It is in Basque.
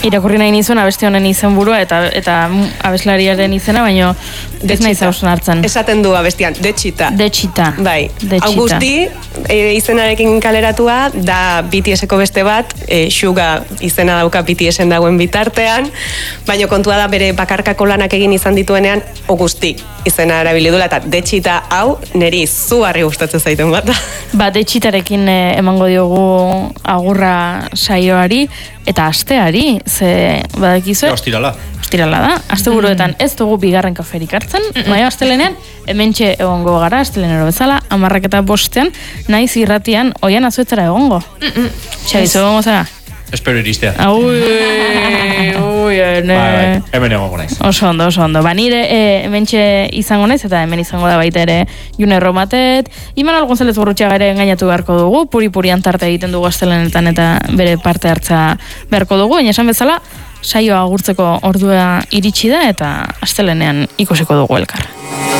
irakurri nahi nizuen abesti honen izen burua eta abeslariaren izena, baina ez nahi zauzen hartzen. Esaten du abestian, Detxita. Detxita. Bai, Augusti izenarekin kaleratua, da BTS-eko beste bat, Suga izena dauka BTS-en dagoen bitartean, baina kontua da bere bakarkako lanak egin izan dituenean, Augusti izena erabili duela, eta Detxita hau niri zugarri gustatzen zaiten bat. Ba, Detxitarekin emango diogu agurra saioari, eta asteari, ze badakizu. Ostirala. Ostirala da. Asteburuetan ez dugu bigarren kaferik hartzen, baina astelenean hementxe egongo gara, astelenero bezala, 10:05 naiz irratian oian azuetzara egongo. Xabizu egongo zara? Espero iristea. Hemen egongo naiz. Oso ondo. Ba, nire hementxe izango naiz, eta hemen izango da baita ere June Romatet, Imanol González Gurrutxaga ere engainatu beharko dugu, puri-purian tarte egiten dugu astelenetan eta bere parte hartza beharko dugu, baina esan bezala, saioa agurtzeko ordua iritsi da eta astelenean ikusiko dugu elkar.